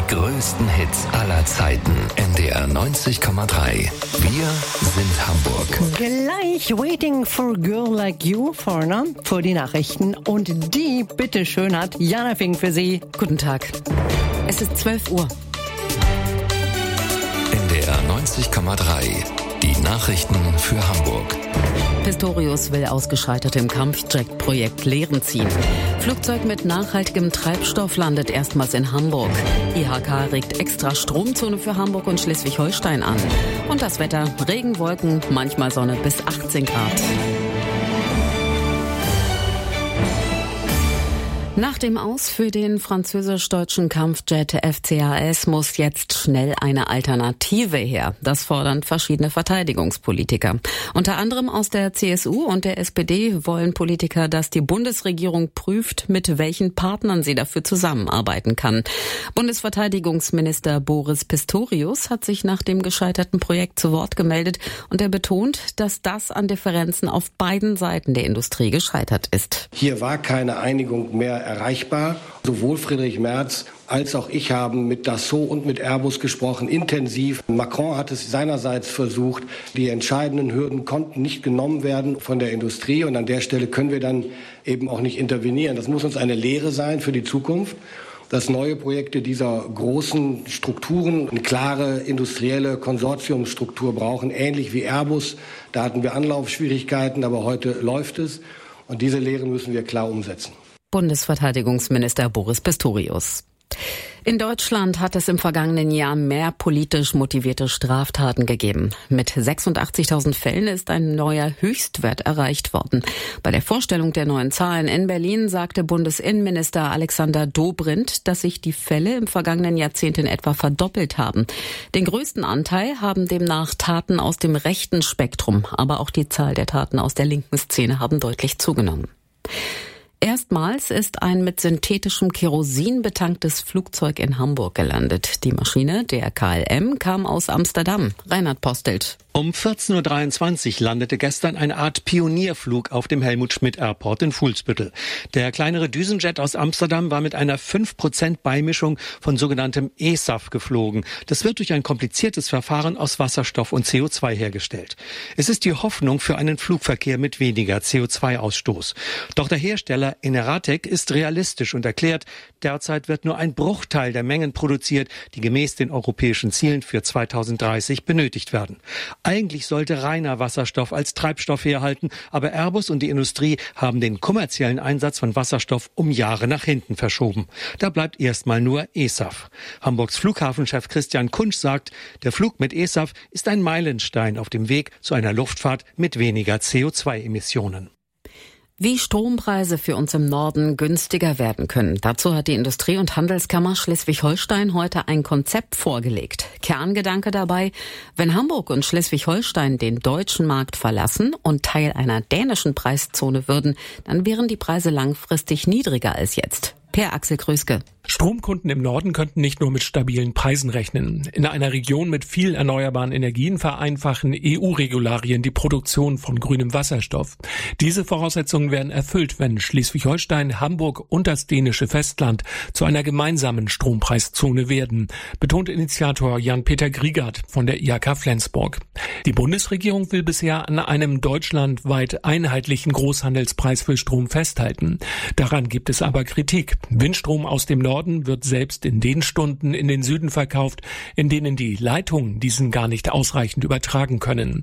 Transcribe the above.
größten Hits aller Zeiten. NDR 90,3. Wir sind Hamburg. Gleich Waiting for a Girl Like You vorne vor die Nachrichten. Und die, bitteschön, hat Jana Fink für Sie. Guten Tag. Es ist 12 Uhr. NDR 90,3. Die Nachrichten für Hamburg. Pistorius will Ausgescheiterte im Kampfjet-Projekt Lehren ziehen. Flugzeug mit nachhaltigem Treibstoff landet erstmals in Hamburg. IHK regt extra Stromzone für Hamburg und Schleswig-Holstein an. Und das Wetter: Regen, Wolken, manchmal Sonne bis 18 Grad. Nach dem Aus für den französisch-deutschen Kampfjet FCAS muss jetzt schnell eine Alternative her. Das fordern verschiedene Verteidigungspolitiker. Unter anderem aus der CSU und der SPD wollen Politiker, dass die Bundesregierung prüft, mit welchen Partnern sie dafür zusammenarbeiten kann. Bundesverteidigungsminister Boris Pistorius hat sich nach dem gescheiterten Projekt zu Wort gemeldet und er betont, dass das an Differenzen auf beiden Seiten der Industrie gescheitert ist. Hier war keine Einigung mehr erreichbar. Sowohl Friedrich Merz als auch ich haben mit Dassault und mit Airbus gesprochen, intensiv. Macron hat es seinerseits versucht. Die entscheidenden Hürden konnten nicht genommen werden von der Industrie. Und an der Stelle können wir dann eben auch nicht intervenieren. Das muss uns eine Lehre sein für die Zukunft, dass neue Projekte dieser großen Strukturen eine klare industrielle Konsortiumsstruktur brauchen, ähnlich wie Airbus. Da hatten wir Anlaufschwierigkeiten, aber heute läuft es. Und diese Lehren müssen wir klar umsetzen. Bundesverteidigungsminister Boris Pistorius. In Deutschland hat es im vergangenen Jahr mehr politisch motivierte Straftaten gegeben. Mit 86.000 Fällen ist ein neuer Höchstwert erreicht worden. Bei der Vorstellung der neuen Zahlen in Berlin sagte Bundesinnenminister Alexander Dobrindt, dass sich die Fälle im vergangenen Jahrzehnt in etwa verdoppelt haben. Den größten Anteil haben demnach Taten aus dem rechten Spektrum, aber auch die Zahl der Taten aus der linken Szene haben deutlich zugenommen. Erstmals ist ein mit synthetischem Kerosin betanktes Flugzeug in Hamburg gelandet. Die Maschine, der KLM, kam aus Amsterdam. Reinhard Postelt. Um 14.23 Uhr landete gestern eine Art Pionierflug auf dem Helmut-Schmidt-Airport in Fuhlsbüttel. Der kleinere Düsenjet aus Amsterdam war mit einer 5% Beimischung von sogenanntem E-SAF geflogen. Das wird durch ein kompliziertes Verfahren aus Wasserstoff und CO2 hergestellt. Es ist die Hoffnung für einen Flugverkehr mit weniger CO2-Ausstoß. Doch der Hersteller Eneratec ist realistisch und erklärt, derzeit wird nur ein Bruchteil der Mengen produziert, die gemäß den europäischen Zielen für 2030 benötigt werden. Eigentlich sollte reiner Wasserstoff als Treibstoff herhalten, aber Airbus und die Industrie haben den kommerziellen Einsatz von Wasserstoff um Jahre nach hinten verschoben. Da bleibt erstmal nur E-SAF. Hamburgs Flughafenchef Christian Kunsch sagt, der Flug mit E-SAF ist ein Meilenstein auf dem Weg zu einer Luftfahrt mit weniger CO2-Emissionen. Wie Strompreise für uns im Norden günstiger werden können. Dazu hat die Industrie- und Handelskammer Schleswig-Holstein heute ein Konzept vorgelegt. Kerngedanke dabei: Wenn Hamburg und Schleswig-Holstein den deutschen Markt verlassen und Teil einer dänischen Preiszone würden, dann wären die Preise langfristig niedriger als jetzt. Per Axel Kröske. Stromkunden im Norden könnten nicht nur mit stabilen Preisen rechnen. In einer Region mit viel erneuerbaren Energien vereinfachen EU-Regularien die Produktion von grünem Wasserstoff. Diese Voraussetzungen werden erfüllt, wenn Schleswig-Holstein, Hamburg und das dänische Festland zu einer gemeinsamen Strompreiszone werden, betont Initiator Jan-Peter Griegert von der IHK Flensburg. Die Bundesregierung will bisher an einem deutschlandweit einheitlichen Großhandelspreis für Strom festhalten. Daran gibt es aber Kritik. Windstrom aus dem Norden wird selbst in den Stunden in den Süden verkauft, in denen die Leitungen diesen gar nicht ausreichend übertragen können.